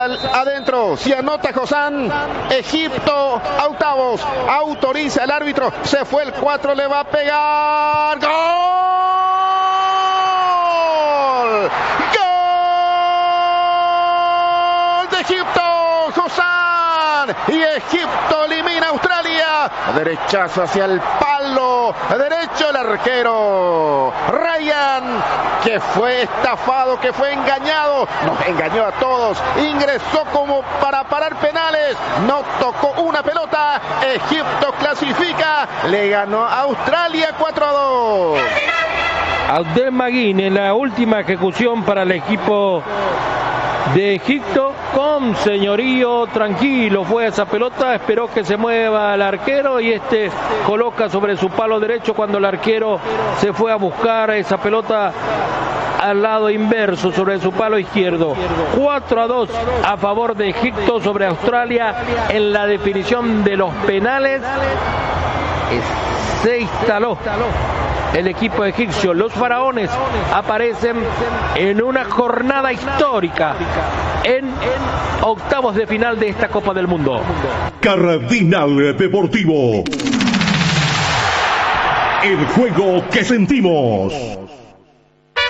Adentro, si anota Josán, Egipto a octavos, autoriza el árbitro, se fue el 4, le va a pegar, ¡gol! ¡Gol de Egipto! Josán, y Egipto elimina a Australia, derechazo hacia el palo derecho el arquero Ryan, que fue estafado, que fue engañado, nos engañó a todos, ingresó como para parar penales, no tocó una pelota, Egipto clasifica, le ganó a Australia 4-2. Abdel Maguín en la última ejecución para el equipo de Egipto, con señorío, tranquilo fue esa pelota, esperó que se mueva el arquero y coloca sobre su palo derecho cuando el arquero se fue a buscar esa pelota al lado inverso sobre su palo izquierdo. 4-2 a favor de Egipto sobre Australia en la definición de los penales. Se instaló el equipo egipcio. Los faraones aparecen en una jornada histórica en octavos de final de esta Copa del Mundo. Cardinal Deportivo. El juego que sentimos.